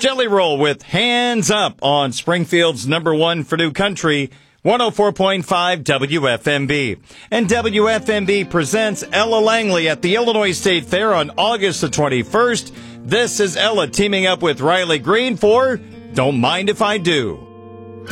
Jelly Roll with Hands Up on Springfield's #1 for New Country, 104.5 WFMB. And WFMB presents Ella Langley at the Illinois State Fair on August the 21st. This is Ella teaming up with Riley Green for Don't Mind If I Do.